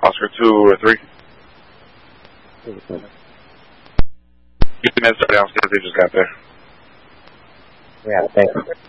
Oscar 2 or 3. Get the men started downstairs, they just got there. Yeah, thanks.